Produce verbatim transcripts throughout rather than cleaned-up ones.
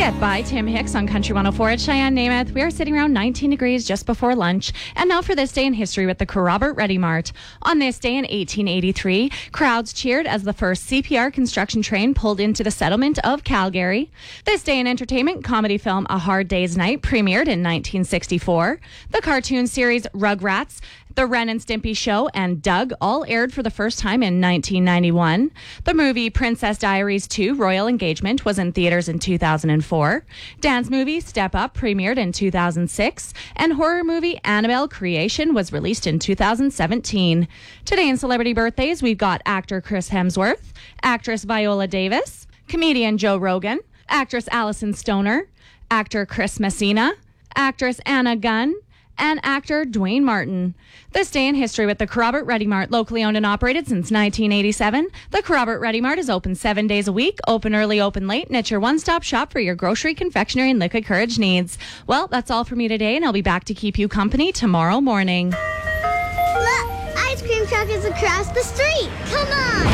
Get by Tim Hicks on Country one oh four at Cheyenne Namath. We are sitting around nineteen degrees just before lunch. And now for this day in history with the Kerrobert Ready Mart. On this day in eighteen eighty-three, crowds cheered as the first C P R construction train pulled into the settlement of Calgary. This day in entertainment, comedy film A Hard Day's Night premiered in nineteen sixty-four. The cartoon series Rugrats, The Ren and Stimpy Show, and Doug all aired for the first time in nineteen ninety-one. The movie Princess Diaries two Royal Engagement was in theaters in two thousand four. Dance movie Step Up premiered in two thousand six. And horror movie Annabelle Creation was released in two thousand seventeen. Today in celebrity birthdays, we've got actor Chris Hemsworth, actress Viola Davis, comedian Joe Rogan, actress Allison Stoner, actor Chris Messina, actress Anna Gunn, and actor Dwayne Martin. This day in history with the Kerrobert Ready Mart, locally owned and operated since nineteen eighty-seven. The Kerrobert Ready Mart is open seven days a week, open early, open late, and it's your one-stop shop for your grocery, confectionery, and liquid courage needs. Well, that's all for me today, and I'll be back to keep you company tomorrow morning. Look, ice cream truck is across the street. Come on.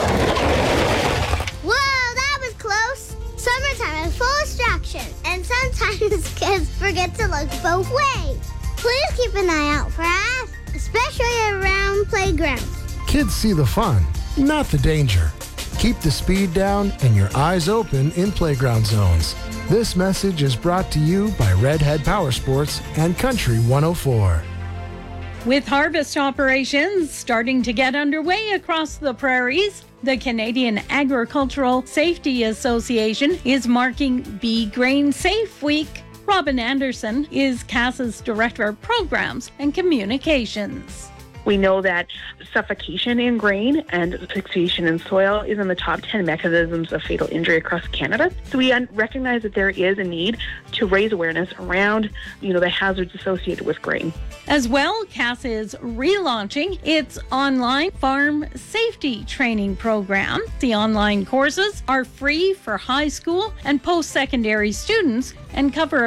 Whoa, that was close. Summertime is full of distraction, and sometimes kids forget to look both ways. Please keep an eye out for us, especially around playgrounds. Kids see the fun, not the danger. Keep the speed down and your eyes open in playground zones. This message is brought to you by Redhead Power Sports and Country one oh four. With harvest operations starting to get underway across the prairies, the Canadian Agricultural Safety Association is marking Be Grain Safe Week. Robin Anderson is C A S's Director of Programs and Communications. We know that suffocation in grain and asphyxiation in soil is in the top ten mechanisms of fatal injury across Canada. So we un- recognize that there is a need to raise awareness around, you know, the hazards associated with grain. As well, C A S is relaunching its online farm safety training program. The online courses are free for high school and post-secondary students and cover